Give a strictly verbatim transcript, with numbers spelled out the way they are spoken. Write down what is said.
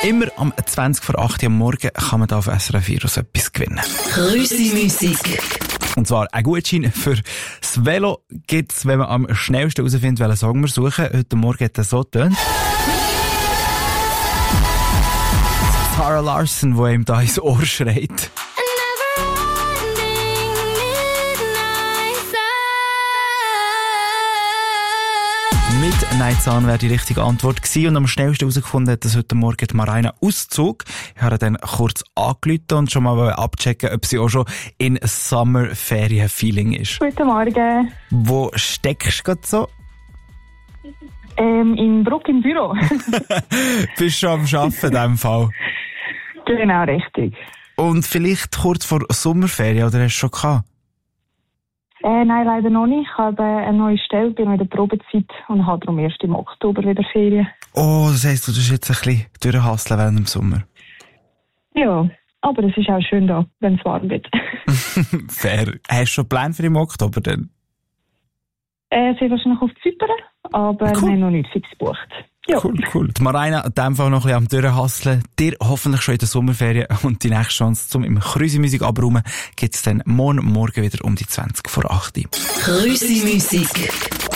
Immer am zwanzig vor acht Uhr am Morgen kann man da auf S R F vier etwas gewinnen. Grüße-Musik. Und zwar ein Gutschein für das Velo gibt's, wenn man am schnellsten herausfindet, welchen Song wir suchen. Heute Morgen hat er so getönt. Zara Larsson, die ihm da ins Ohr schreit. Midnight Sun wäre die richtige Antwort gewesen. Und am schnellsten herausgefunden hat das heute Morgen die Marina Auszug. Ich habe dann kurz angerufen und schon mal abchecken, ob sie auch schon in Summer-Ferien-Feeling ist. Guten Morgen. Wo steckst du gerade so? Ähm, in Bruck im Büro. Bist du am Arbeiten in diesem Fall? Genau, richtig. Und vielleicht kurz vor Sommerferien, oder hast du schon gehabt? Äh, nein, leider noch nicht. Ich habe eine neue Stelle, bin noch in der Probezeit und habe darum erst im Oktober wieder Ferien. Oh, das heisst, du tust jetzt ein bisschen durchhasseln während dem Sommer? Ja, aber es ist auch schön da, wenn es warm wird. Fair. Hast du schon Pläne für im Oktober denn? Äh, sehr wahrscheinlich auf Zypern, aber cool. Wir haben noch nicht fix gebucht. Ja. Cool, cool. Die Marina, in diesem Fall noch ein bisschen am Durchhasseln. Dir hoffentlich schon in der Sommerferien und die nächste Chance zum im Krüsi-Musik abräumen gibt es dann morgen Morgen wieder um die zwanzig vor acht Uhr. Krüsi-Musik.